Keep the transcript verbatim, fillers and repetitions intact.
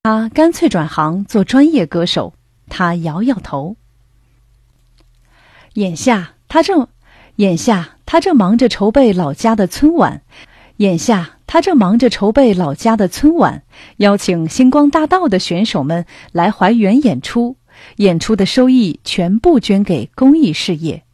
他干脆转行做专业歌手，他摇摇头。眼下他正眼下他正忙着筹备老家的春晚，眼下他正忙着筹备老家的春晚，邀请星光大道的选手们来怀园演出，演出的收益全部捐给公益事业。